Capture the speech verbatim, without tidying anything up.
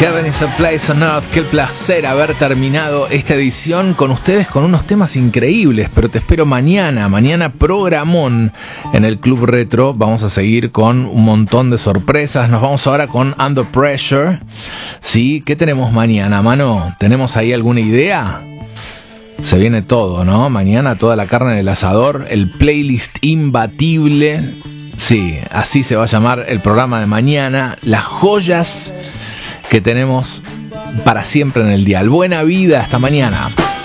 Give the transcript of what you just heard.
Heaven is a Place on Earth. Qué placer haber terminado esta edición con ustedes con unos temas increíbles, pero te espero mañana, mañana programón en el Club Retro. Vamos a seguir con un montón de sorpresas. Nos vamos ahora con Under Pressure. ¿Sí? ¿Qué tenemos mañana, mano? ¿Tenemos ahí alguna idea? Se viene todo, ¿no? Mañana toda la carne en el asador, el playlist imbatible. Sí, así se va a llamar el programa de mañana. Las joyas que tenemos para siempre en el dial. Buena vida, hasta mañana.